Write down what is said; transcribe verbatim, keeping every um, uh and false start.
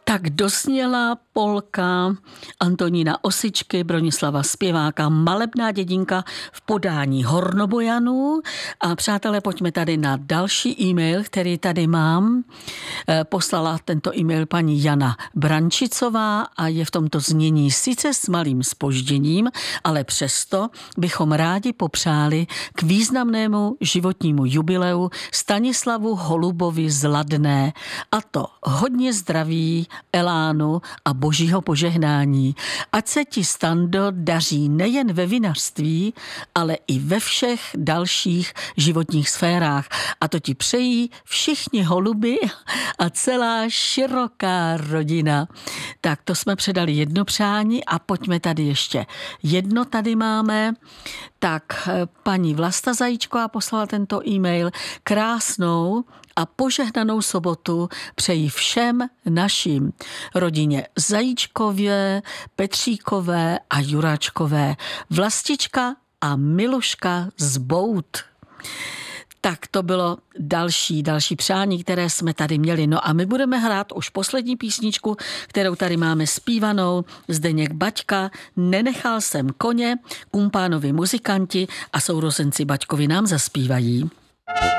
Tak dosněla polka Antonína Osičky, Bronislava Zpěváka, Malebná dědinka v podání Hornobojanů. A přátelé, pojďme tady na další e-mail, který tady mám. Poslala tento e-mail paní Jana Brančicová a je v tomto znění sice s malým zpožděním, ale přesto bychom rádi popřáli k významnému životnímu jubileu Stanislavu Holubovi z Ladné, a to hodně zdraví, elánu a božího požehnání. Ať se ti, Stando, daří nejen ve vinařství, ale i ve všech dalších životních sférách. A to ti přejí všichni holuby a celá široká rodina. Tak to jsme předali jedno přání a pojďme tady ještě jedno tady máme. Tak paní Vlasta Zajíčková poslala tento e-mail. Krásnou a požehnanou sobotu přeji všem našim rodině Zajíčkově, Petříkové a Juráčkové. Vlastička a Miluška z Bout. Tak to bylo další, další přání, které jsme tady měli. No a my budeme hrát už poslední písničku, kterou tady máme zpívanou. Zdeněk Baťka, Nenechal jsem koně, kumpánovi muzikanti a sourozenci Baťkovi nám zaspívají.